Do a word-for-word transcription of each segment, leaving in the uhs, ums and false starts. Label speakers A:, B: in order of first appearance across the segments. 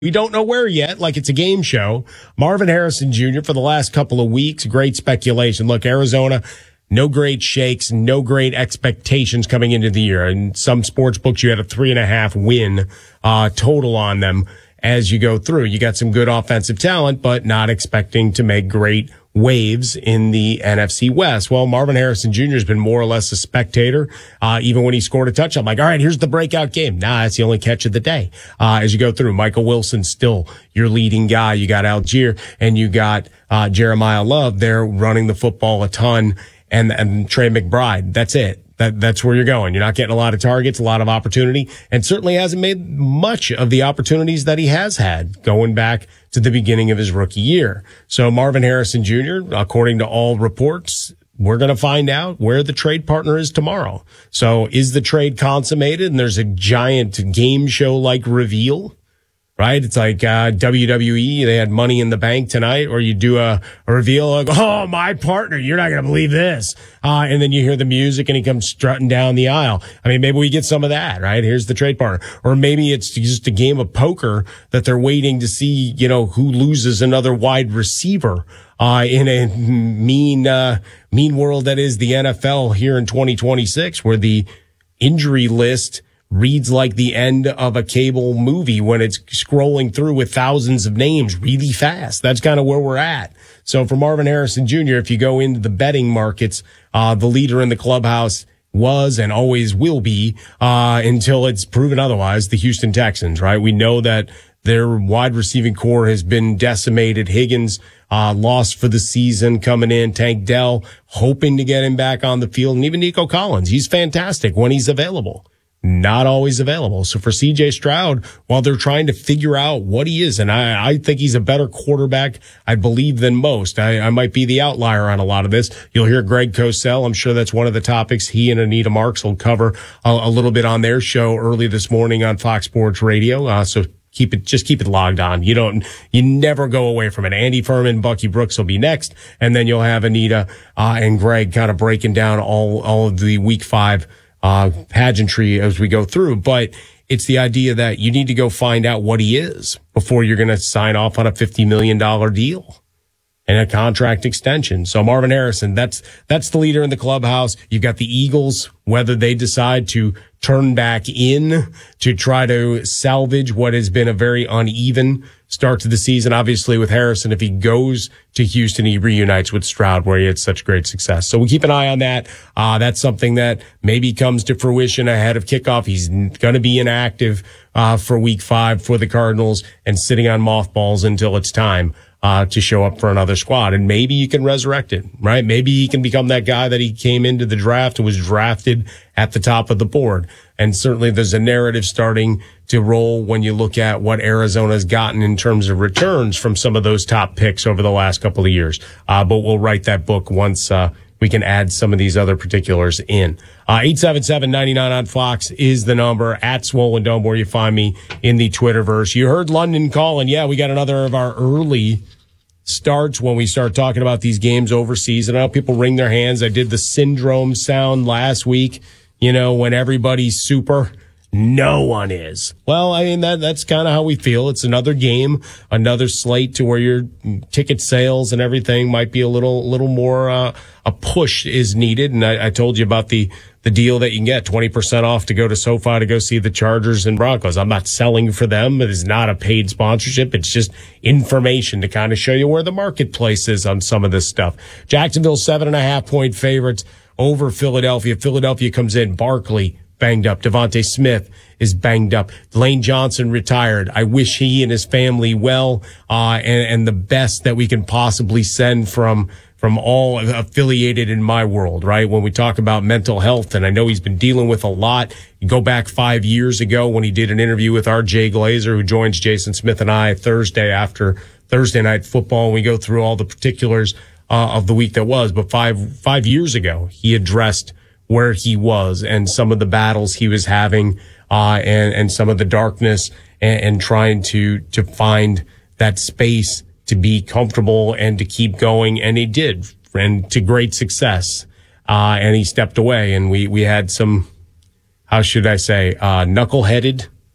A: We don't know where yet, like it's a game show. Marvin Harrison Junior for the last couple of weeks, great speculation. Look, Arizona, no great shakes, no great expectations coming into the year. In some sports books, you had a three and a half win uh, total on them as you go through. You got some good offensive talent, but not expecting to make great waves in the N F C West. Well, Marvin Harrison Junior has been more or less a spectator. Uh, even when he scored a touchdown, I'm like, all right, here's the breakout game. Nah, that's the only catch of the day. Uh, as you go through, Michael Wilson still your leading guy. You got Algier and you got, uh, Jeremiah Love there running the football a ton, and, and Trey McBride. That's it. That, that's where you're going. You're not getting a lot of targets, a lot of opportunity, and certainly hasn't made much of the opportunities that he has had going back to the beginning of his rookie year. So Marvin Harrison Junior, according to all reports, we're going to find out where the trade partner is tomorrow. So is the trade consummated and there's a giant game show like reveal? Right? It's like uh, W W E, they had Money in the Bank tonight, or you do a, a reveal like, oh, my partner, you're not going to believe this. Uh, and then you hear the music and he comes strutting down the aisle. I mean, maybe we get some of that, right? Here's the trade partner. Or maybe it's just a game of poker that they're waiting to see, you know, who loses another wide receiver uh, in a mean, uh, mean world that is the N F L here in twenty twenty-six, where the injury list reads like the end of a cable movie when it's scrolling through with thousands of names really fast. That's kind of where we're at. So for Marvin Harrison Junior, if you go into the betting markets, uh, the leader in the clubhouse was and always will be, uh, until it's proven otherwise, the Houston Texans, right? We know that their wide receiving core has been decimated. Higgins, uh, lost for the season coming in. Tank Dell hoping to get him back on the field. And even Nico Collins, he's fantastic when he's available. Not always available. So for C J Stroud, while they're trying to figure out what he is, and I, I think he's a better quarterback, I believe, than most. I, I might be the outlier on a lot of this. You'll hear Greg Cosell. I'm sure that's one of the topics he and Anita Marks will cover a, a little bit on their show early this morning on Fox Sports Radio. Uh, so keep it, just keep it logged on. You don't, you never go away from it. Andy Furman, Bucky Brooks will be next, and then you'll have Anita, uh, and Greg kind of breaking down all, all of the week five Uh, pageantry as we go through. But it's the idea that you need to go find out what he is before you're going to sign off on a fifty million dollars deal and a contract extension. So Marvin Harrison, that's, that's the leader in the clubhouse. You've got the Eagles, whether they decide to turn back in to try to salvage what has been a very uneven start to the season. Obviously with Harrison, if he goes to Houston, he reunites with Stroud where he had such great success. So we keep an eye on that. Uh, that's something that maybe comes to fruition ahead of kickoff. He's going to be inactive, uh, for week five for the Cardinals and sitting on mothballs until it's time, uh, to show up for another squad. And maybe you can resurrect it, right? Maybe he can become that guy that he came into the draft and was drafted at the top of the board. And certainly there's a narrative starting to roll when you look at what Arizona's gotten in terms of returns from some of those top picks over the last couple of years. Uh, but we'll write that book once, uh, we can add some of these other particulars in. Uh, eight seven seven, nine nine on Fox is the number. At Swollen Dome, where you find me in the Twitterverse. You heard London calling. Yeah, we got another of our early starts when we start talking about these games overseas. And I know people wring their hands. I did the syndrome sound last week. You know, when everybody's super, no one is. Well, I mean, that that's kind of how we feel. It's another game, another slate to where your ticket sales and everything might be a little, little more, uh, a push is needed. And I, I told you about the, the deal that you can get twenty percent off to go to SoFi to go see the Chargers and Broncos. I'm not selling for them. It is not a paid sponsorship. It's just information to kind of show you where the marketplace is on some of this stuff. Jacksonville, seven and a half point favorites over Philadelphia. Philadelphia comes in. Barkley banged up. Devontae Smith is banged up. Lane Johnson retired. I wish he and his family well, uh, and, and the best that we can possibly send from, from all affiliated in my world, right? When we talk about mental health, and I know he's been dealing with a lot. You go back five years ago when he did an interview with our Jay Glazer, who joins Jason Smith and I Thursday after Thursday Night Football, and we go through all the particulars Uh, of the week that was. But five, five years ago, he addressed where he was and some of the battles he was having, uh, and, and some of the darkness and, and trying to, to find that space to be comfortable and to keep going. And he did, and to great success. Uh, and he stepped away, and we, we had some, how should I say, uh, knuckleheaded,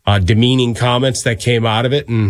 A: uh, demeaning comments that came out of it. And